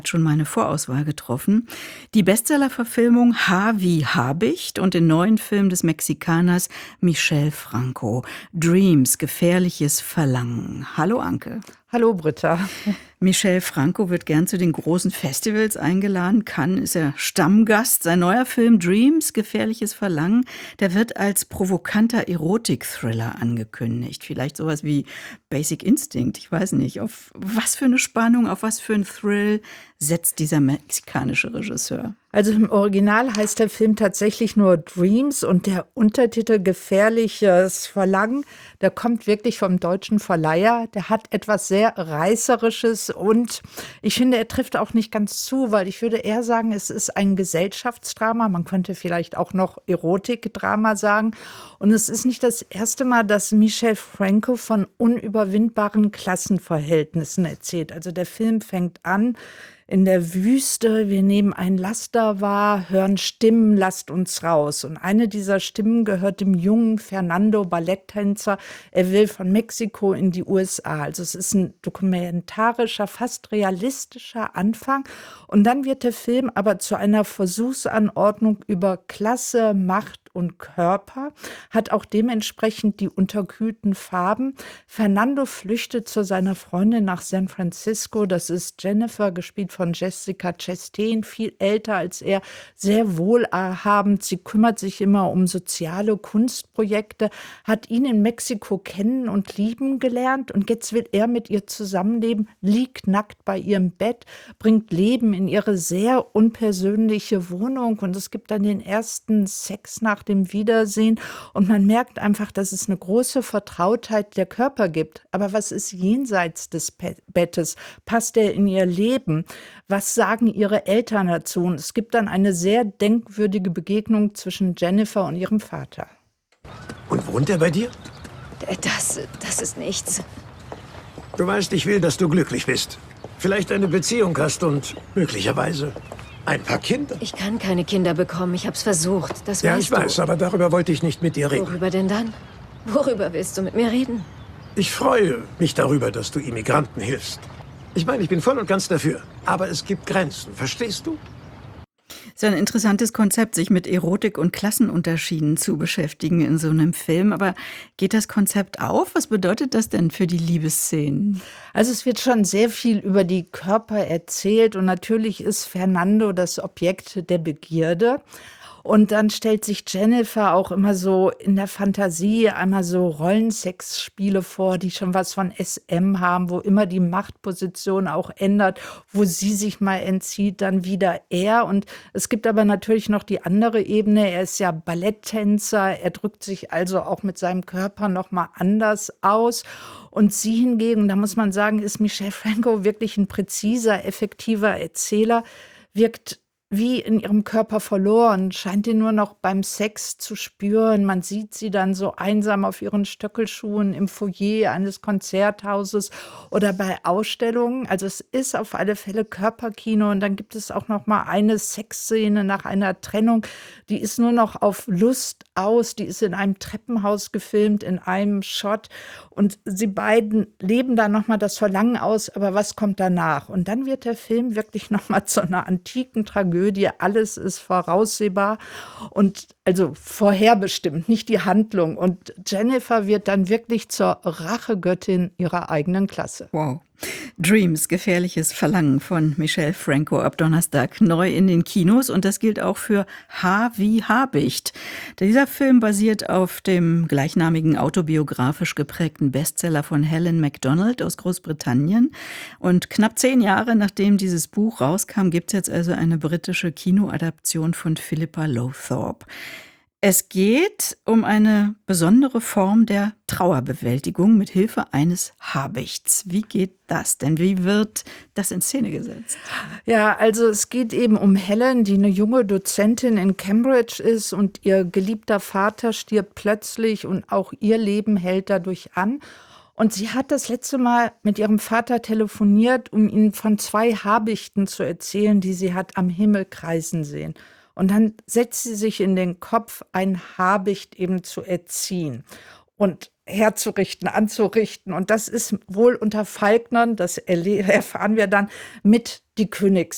Schon meine Vorauswahl getroffen. Die Bestseller-Verfilmung H wie Habicht und den neuen Film des Mexikaners Michel Franco. Dreams, gefährliches Verlangen. Hallo Anke. Hallo Britta. Michel Franco wird gern zu den großen Festivals eingeladen. Cannes ist er Stammgast. Sein neuer Film Dreams, gefährliches Verlangen, der wird als provokanter Erotik-Thriller angekündigt. Vielleicht sowas wie Basic Instinct, ich weiß nicht. Auf was für eine Spannung, auf was für einen Thrill setzt dieser mexikanische Regisseur? Also im Original heißt der Film tatsächlich nur Dreams und der Untertitel Gefährliches Verlangen, der kommt wirklich vom deutschen Verleiher. Der hat etwas sehr Reißerisches und ich finde, er trifft auch nicht ganz zu, weil ich würde eher sagen, es ist ein Gesellschaftsdrama. Man könnte vielleicht auch noch Erotikdrama sagen. Und es ist nicht das erste Mal, dass Michel Franco von unüberwindbaren Klassenverhältnissen erzählt. Also der Film fängt an in der Wüste, wir nehmen ein Laster wahr, hören Stimmen, lasst uns raus. Und eine dieser Stimmen gehört dem jungen Fernando, Balletttänzer. Er will von Mexiko in die USA. Also es ist ein dokumentarischer, fast realistischer Anfang. Und dann wird der Film aber zu einer Versuchsanordnung über Klasse, Macht und Körper, hat auch dementsprechend die unterkühlten Farben. Fernando flüchtet zu seiner Freundin nach San Francisco. Das ist Jennifer, gespielt von Jessica Chastain, viel älter als er, sehr wohlhabend. Sie kümmert sich immer um soziale Kunstprojekte, hat ihn in Mexiko kennen und lieben gelernt und jetzt will er mit ihr zusammenleben, liegt nackt bei ihrem Bett, bringt Leben in ihre sehr unpersönliche Wohnung und es gibt dann den ersten Sex nach dem Wiedersehen und man merkt einfach, dass es eine große Vertrautheit der Körper gibt. Aber was ist jenseits des Bettes? Passt er in ihr Leben? Was sagen ihre Eltern dazu? Und es gibt dann eine sehr denkwürdige Begegnung zwischen Jennifer und ihrem Vater. Und wohnt er bei dir? Das ist nichts. Du weißt, ich will, dass du glücklich bist. Vielleicht eine Beziehung hast und möglicherweise ein paar Kinder. Ich kann keine Kinder bekommen. Ich hab's versucht. Das Ja, weißt ich weiß, aber darüber wollte ich nicht mit dir reden. Worüber denn dann? Worüber willst du mit mir reden? Ich freue mich darüber, dass du Immigranten hilfst. Ich meine, ich bin voll und ganz dafür. Aber es gibt Grenzen, verstehst du? Es ist ein interessantes Konzept, sich mit Erotik und Klassenunterschieden zu beschäftigen in so einem Film. Aber geht das Konzept auf? Was bedeutet das denn für die Liebesszenen? Also es wird schon sehr viel über die Körper erzählt und natürlich ist Fernando das Objekt der Begierde. Und dann stellt sich Jennifer auch immer so in der Fantasie einmal so Rollensexspiele vor, die schon was von SM haben, wo immer die Machtposition auch ändert, wo sie sich mal entzieht, dann wieder er. Und es gibt aber natürlich noch die andere Ebene. Er ist ja Balletttänzer, er drückt sich also auch mit seinem Körper noch mal anders aus. Und sie hingegen, da muss man sagen, ist Michel Franco wirklich ein präziser, effektiver Erzähler, wirkt wie in ihrem Körper verloren, scheint ihn nur noch beim Sex zu spüren. Man sieht sie dann so einsam auf ihren Stöckelschuhen im Foyer eines Konzerthauses oder bei Ausstellungen. Also es ist auf alle Fälle Körperkino und dann gibt es auch noch mal eine Sexszene nach einer Trennung, die ist nur noch auf Lust aus, die ist in einem Treppenhaus gefilmt, in einem Shot und sie beiden leben da noch mal das Verlangen aus, aber was kommt danach? Und dann wird der Film wirklich noch mal zu einer antiken Tragödie. Alles ist voraussehbar und also vorherbestimmt, nicht die Handlung. Und Jennifer wird dann wirklich zur Rachegöttin ihrer eigenen Klasse. Wow. Dreams, gefährliches Verlangen von Michel Franco ab Donnerstag neu in den Kinos und das gilt auch für H wie Habicht. Dieser Film basiert auf dem gleichnamigen autobiografisch geprägten Bestseller von Helen Macdonald aus Großbritannien und knapp 10 Jahre nachdem dieses Buch rauskam, gibt es jetzt also eine britische Kinoadaption von Philippa Lowthorpe. Es geht um eine besondere Form der Trauerbewältigung mit Hilfe eines Habichts. Wie geht das denn? Wie wird das in Szene gesetzt? Ja, also es geht eben um Helen, die eine junge Dozentin in Cambridge ist und ihr geliebter Vater stirbt plötzlich und auch ihr Leben hält dadurch an. Und sie hat das letzte Mal mit ihrem Vater telefoniert, um ihm von 2 Habichten zu erzählen, die sie hat am Himmel kreisen sehen. Und dann setzt sie sich in den Kopf, ein Habicht eben zu erziehen und herzurichten, anzurichten. Und das ist wohl unter Falknern, das erfahren wir dann, mit die Königsdisziplin.